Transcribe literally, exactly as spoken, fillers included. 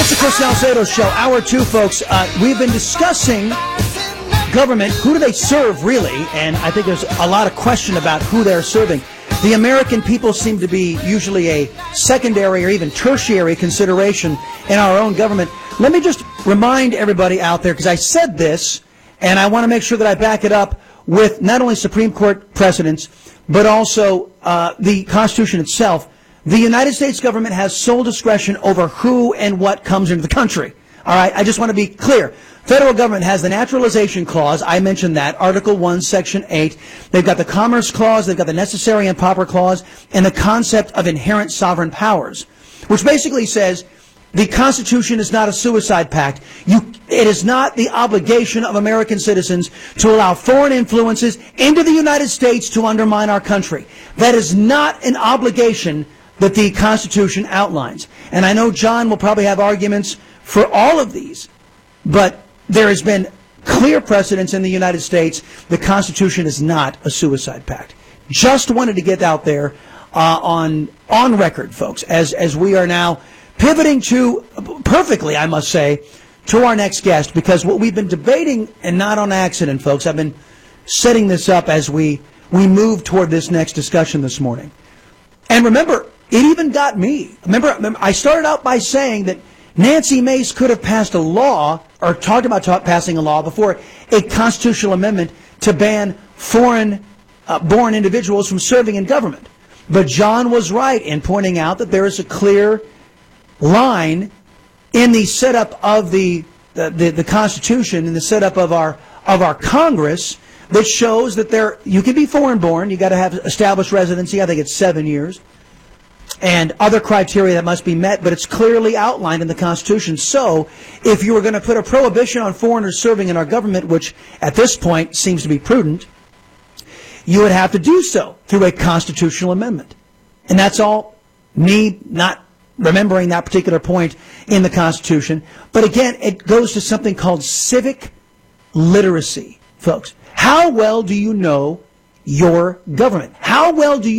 It's the Chris Salcedo Show, hour two, folks. Uh, we've been discussing government. Who do they serve, really? And I think there's a lot of question about who they're serving. The American people seem to be usually a secondary or even tertiary consideration in our own government. Let me just remind everybody out there, because I said this, and I want to make sure that I back it up with not only Supreme Court precedents, but also uh, the Constitution itself. The United States government has sole discretion over who and what comes into the country. All right, I just want to be clear. Federal government has the naturalization clause. I mentioned that, Article one, Section eight. They've got the Commerce Clause. They've got the necessary and proper clause, and the concept of inherent sovereign powers, which basically says the Constitution is not a suicide pact. You, it is not the obligation of American citizens to allow foreign influences into the United States to undermine our country. That is not an obligation that the Constitution outlines. And I know John will probably have arguments for all of these, but there has been clear precedence in the United States. The Constitution is not a suicide pact. Just wanted to get out there uh, on on record, folks, as as we are now pivoting to, perfectly, I must say, to our next guest, because what we've been debating, and not on accident, folks, I've been setting this up as we, we move toward this next discussion this morning. And remember, it even got me. Remember, remember, I started out by saying that Nancy Mace could have passed a law, or talked about ta- passing a law before, a constitutional amendment to ban foreign uh, born individuals from serving in government. But John was right in pointing out that there is a clear line in the setup of the, the, the, the Constitution and the setup of our of our Congress that shows that there you can be foreign born. You got to have established residency. I think it's seven years. And other criteria that must be met, but it's clearly outlined in the Constitution. So, if you were going to put a prohibition on foreigners serving in our government, which at this point seems to be prudent, you would have to do so through a constitutional amendment. And that's all me not remembering that particular point in the Constitution. But again, it goes to something called civic literacy, folks. How well do you know your government? How well do you